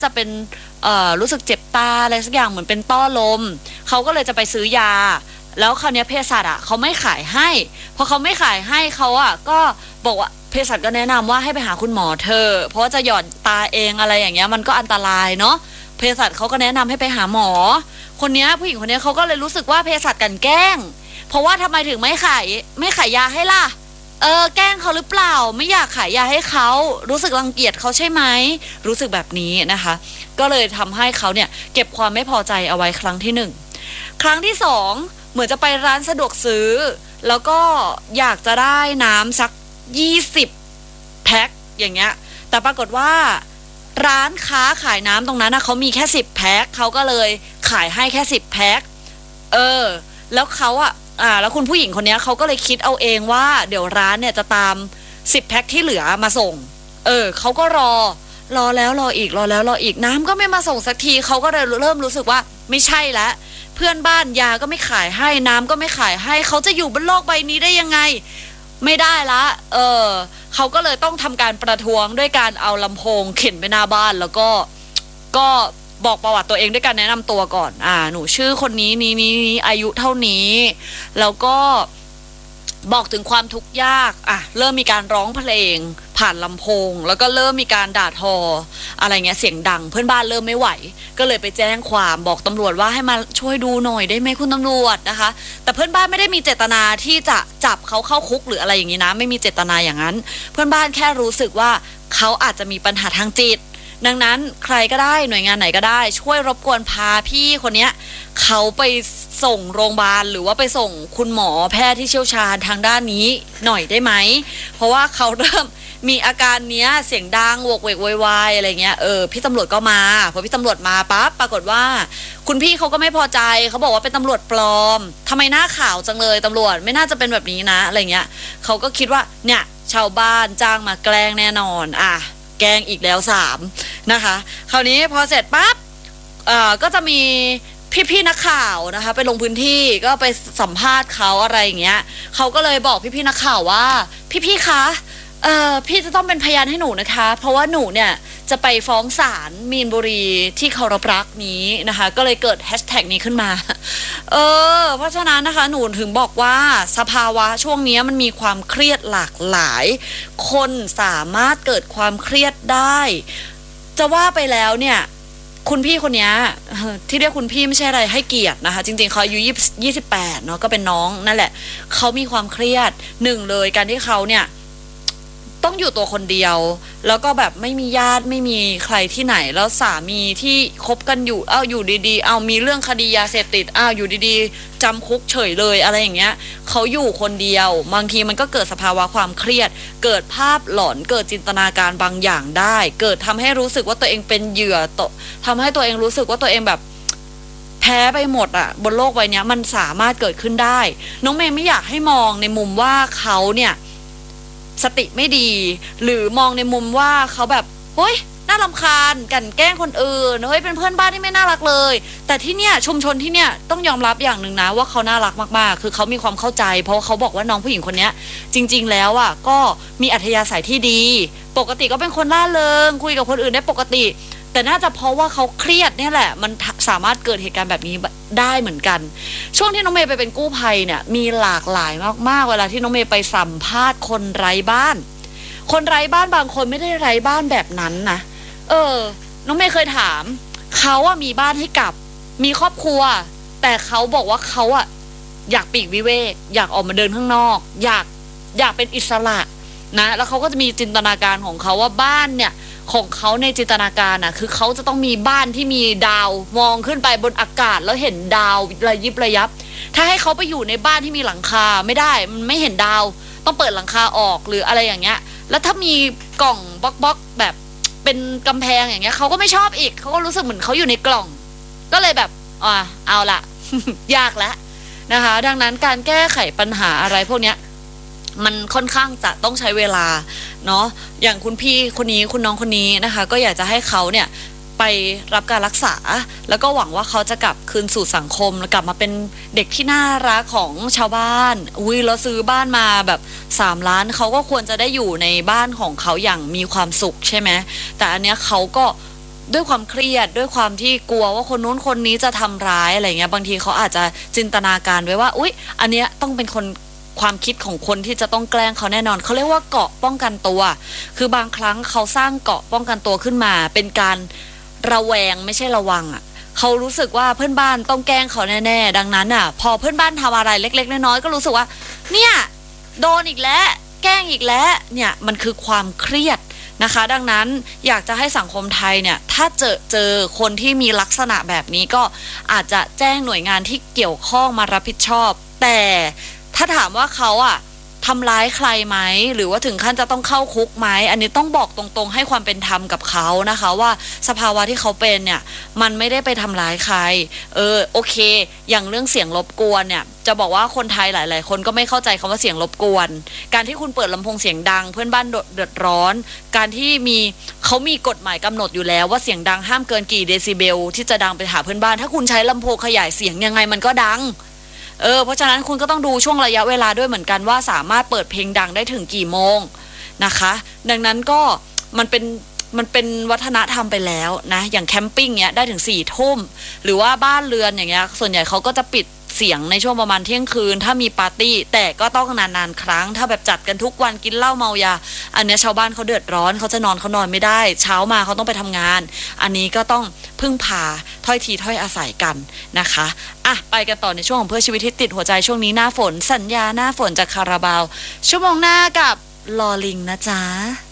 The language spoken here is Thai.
จะเป็นรู้สึกเจ็บตาอะไรสักอย่างเหมือนเป็นต้อลมเขาก็เลยจะไปซื้อยาแล้วคราวนี้เภสัชเขาไม่ขายให้พอเขาไม่ขายให้เขาก็บอกว่าเภสัชก็แนะนำว่าให้ไปหาคุณหมอเธอเพราะว่าจะหย่อนตาเองอะไรอย่างเงี้ยมันก็อันตรายเนาะเภสัชเขาก็แนะนำให้ไปหาหมอคนนี้ผู้หญิงคนนี้เขาก็เลยรู้สึกว่าเภสัชกลั่นแกล้งเพราะว่าทำไมถึงไม่ขายยาให้ล่ะแกล้งเขาหรือเปล่าไม่อยากขายยาให้เขารู้สึกรังเกียจเขาใช่ไหมรู้สึกแบบนี้นะคะก็เลยทำให้เขาเนี่ยเก็บความไม่พอใจเอาไว้ครั้งที่1ครั้งที่2เหมือนจะไปร้านสะดวกซื้อแล้วก็อยากจะได้น้ำสัก20แพ็คอย่างเงี้ยแต่ปรากฏว่าร้านค้าขายน้ำตรงนั้นเขามีแค่10แพ็คเขาก็เลยขายให้แค่10แพ็คแล้วเขาแล้วคุณผู้หญิงคนนี้เขาก็เลยคิดเอาเองว่าเดี๋ยวร้านเนี่ยจะตาม10แพ็คที่เหลือมาส่งเขาก็รอแล้วรออีกรอแล้วรออีกน้ำก็ไม่มาส่งสักทีเขาก็เลยเริ่มรู้สึกว่าไม่ใช่แล้วเพื่อนบ้านยาก็ไม่ขายให้น้ำก็ไม่ขายให้เขาจะอยู่บนโลกใบนี้ได้ยังไงไม่ได้ละเขาก็เลยต้องทำการประท้วงด้วยการเอาลำโพงเข็นไปหน้าบ้านแล้วก็บอกประวัติตัวเองด้วยการแนะนำตัวก่อนหนูชื่อคนนี้นี้อายุเท่านี้แล้วก็บอกถึงความทุกข์ยากเริ่มมีการร้องเพลงผ่านลำโพงแล้วก็เริ่มมีการด่าทออะไรเงี้ยเสียงดังเพื่อนบ้านเริ่มไม่ไหวก็เลยไปแจ้งความบอกตำรวจว่าให้มาช่วยดูหน่อยได้ไหมคุณตำรวจนะคะแต่เพื่อนบ้านไม่ได้มีเจตนาที่จะจับเขาเข้าคุกหรืออะไรอย่างนี้นะไม่มีเจตนาอย่างนั้นเพื่อนบ้านแค่รู้สึกว่าเขาอาจจะมีปัญหาทางจิตดังนั้นใครก็ได้หน่วยงานไหนก็ได้ช่วยรบกวนพาพี่คนนี้เขาไปส่งโรงพยาบาลหรือว่าไปส่งคุณหมอแพทย์ที่เชี่ยวชาญทางด้านนี้หน่อยได้ไหมเพราะว่าเขาเริ่มมีอาการเนี้ยเสียงดังโวกเวกโวยวายอะไรเงี้ยพี่ตำรวจก็มาพอพี่ตำรวจมาปั๊บปรากฏว่าคุณพี่เขาก็ไม่พอใจเขาบอกว่าเป็นตำรวจปลอมทำไมหน้าขาวจังเลยตำรวจไม่น่าจะเป็นแบบนี้นะอะไรเงี้ยเขาก็คิดว่าเนี่ยชาวบ้านจ้างมาแกล้งแน่นอนแกล้งอีกแล้ว3นะคะคราวนี้พอเสร็จปั๊บก็จะมีพี่ๆนักข่าวนะคะไปลงพื้นที่ก็ไปสัมภาษณ์เขาอะไรอย่างเงี้ยเขาก็เลยบอกพี่ๆนักข่าวว่าพี่ๆคะพี่จะต้องเป็นพยานให้หนูนะคะเพราะว่าหนูเนี่ยจะไปฟ้องศาลมีนบุรีที่เคารพรักนี้นะคะก็เลยเกิดแฮชแท็กนี้ขึ้นมาเพราะฉะนั้นนะคะหนูถึงบอกว่าสภาวะช่วงนี้มันมีความเครียดหลากหลายคนสามารถเกิดความเครียดได้จะว่าไปแล้วเนี่ยคุณพี่คนนี้ที่เรียกคุณพี่ไม่ใช่อะไรให้เกียรตินะคะจริงๆเขาอายุ28เนาะก็เป็นน้องนั่นแหละเขามีความเครียด1เลยการที่เขาเนี่ยต้องอยู่ตัวคนเดียวแล้วก็แบบไม่มีญาติไม่มีใครที่ไหนแล้วสามีที่คบกันอยู่อยู่ดีๆมีเรื่องคดียาเสพติดอยู่ดีๆจำคุกเฉยเลยอะไรอย่างเงี้ยเขาอยู่คนเดียวบางทีมันก็เกิดสภาวะความเครียดเกิดภาพหลอนเกิดจินตนาการบางอย่างได้เกิดทำให้รู้สึกว่าตัวเองเป็นเหยื่อทำให้ตัวเองรู้สึกว่าตัวเองแบบแพ้ไปหมดบนโลกใบนี้มันสามารถเกิดขึ้นได้น้องเมย์ไม่อยากให้มองในมุมว่าเขาเนี่ยสติไม่ดีหรือมองในมุมว่าเขาแบบเฮ้ยน่ารำคาญกันแกล้งคนอื่นเฮ้ยเป็นเพื่อนบ้านที่ไม่น่ารักเลยแต่ที่เนี่ยชุมชนที่เนี่ยต้องยอมรับอย่างหนึ่งนะว่าเขาน่ารักมากๆคือเขามีความเข้าใจเพราะเขาบอกว่าน้องผู้หญิงคนนี้จริงๆแล้วก็มีอัธยาศัยที่ดีปกติก็เป็นคนร่าเริงคุยกับคนอื่นได้ปกติแต่น่าจะเพราะว่าเขาเครียดเนี่ยแหละมันสามารถเกิดเหตุการณ์แบบนี้ได้เหมือนกันช่วงที่น้องเมย์ไปเป็นกู้ภัยเนี่ยมีหลากหลายมากๆเวลาที่น้องเมย์ไปสัมภาษณ์คนไร้บ้านคนไร้บ้านบางคนไม่ได้ไร้บ้านแบบนั้นนะน้องเมย์เคยถามเขามีบ้านให้กลับมีครอบครัวแต่เขาบอกว่าเขาอยากปลีกวิเวกอยากออกมาเดินข้างนอกอยากเป็นอิสระนะแล้วเขาก็จะมีจินตนาการของเขาว่าบ้านเนี่ยของเขาในจินตนาการคือเขาจะต้องมีบ้านที่มีดาวมองขึ้นไปบนอากาศแล้วเห็นดาวระยิบระยับถ้าให้เขาไปอยู่ในบ้านที่มีหลังคาไม่ได้มันไม่เห็นดาวต้องเปิดหลังคาออกหรืออะไรอย่างเงี้ยแล้วถ้ามีกล่องบล็อกแบบเป็นกำแพงอย่างเงี้ยเขาก็ไม่ชอบอีกเขาก็รู้สึกเหมือนเขาอยู่ในกล่องก็เลยแบบเอาละ ยากแล้วนะคะดังนั้นการแก้ไขปัญหาอะไรพวกเนี้ยมันค่อนข้างจะต้องใช้เวลาเนาะอย่างคุณพี่คนนี้คุณน้องคนนี้นะคะก็อยากจะให้เขาเนี่ยไปรับการรักษาแล้วก็หวังว่าเขาจะกลับคืนสู่สังคมแล้วกลับมาเป็นเด็กที่น่ารักของชาวบ้านแล้วซื้อบ้านมาแบบ3 ล้านเขาก็ควรจะได้อยู่ในบ้านของเขาอย่างมีความสุขใช่ไหมแต่อันเนี้ยเขาก็ด้วยความเครียดด้วยความที่กลัวว่าคนนู้นคนนี้จะทำร้ายอะไรเงี้ยบางทีเขาอาจจะจินตนาการไว้ว่าอุ๊ยอันเนี้ยต้องเป็นคนความคิดของคนที่จะต้องแกล้งเขาแน่นอนเขาเรียกว่าเกราะป้องกันตัวคือบางครั้งเขาสร้างเกราะป้องกันตัวขึ้นมาเป็นการระแวงไม่ใช่ระวังอ่ะเขารู้สึกว่าเพื่อนบ้านต้องแกล้งเขาแน่ๆดังนั้นอ่ะพอเพื่อนบ้านทำอะไรเล็กๆน้อยๆก็รู้สึกว่าเนี่ยโดนอีกแล้วแกล้งอีกแล้วเนี่ยมันคือความเครียดนะคะดังนั้นอยากจะให้สังคมไทยเนี่ยถ้าเจอคนที่มีลักษณะแบบนี้ก็อาจจะแจ้งหน่วยงานที่เกี่ยวข้องมารับผิดชอบแต่ถ้าถามว่าเขาอะทำร้ายใครไหมหรือว่าถึงขั้นจะต้องเข้าคุกไหมอันนี้ต้องบอกตรงๆให้ความเป็นธรรมกับเขานะคะว่าสภาวะที่เขาเป็นเนี่ยมันไม่ได้ไปทำร้ายใครโอเคอย่างเรื่องเสียงรบกวนเนี่ยจะบอกว่าคนไทยหลายๆคนก็ไม่เข้าใจคำว่าเสียงรบกวนการที่คุณเปิดลำโพงเสียงดังเพื่อนบ้านเดือดร้อนการที่เขามีกฎหมายกำหนดอยู่แล้วว่าเสียงดังห้ามเกินกี่เดซิเบลที่จะดังไปหาเพื่อนบ้านถ้าคุณใช้ลำโพงขยายเสียงยังไงมันก็ดังเพราะฉะนั้นคุณก็ต้องดูช่วงระยะเวลาด้วยเหมือนกันว่าสามารถเปิดเพลงดังได้ถึงกี่โมงนะคะดังนั้นก็มันเป็นวัฒนธรรมไปแล้วนะอย่างแคมปิ้งเนี้ยได้ถึง4 ทุ่มหรือว่าบ้านเรือนอย่างเงี้ยส่วนใหญ่เขาก็จะปิดเสียงในช่วงประมาณเที่ยงคืนถ้ามีปาร์ตี้แต่ก็ต้องนานๆครั้งถ้าแบบจัดกันทุกวันกินเหล้าเมายาอันเนี้ยชาวบ้านเขาเดือดร้อนเขาจะนอนเขานอนไม่ได้เช้ามาเขาต้องไปทำงานอันนี้ก็ต้องพึ่งพาถ้อยทีถ้อยอาศัยกันนะคะไปกันต่อในช่วงของเพื่อชีวิตที่ติดหัวใจช่วงนี้หน้าฝนสัญญาหน้าฝนจากคาราบาวชั่วโมงหน้ากับลอลิงนะจ๊ะ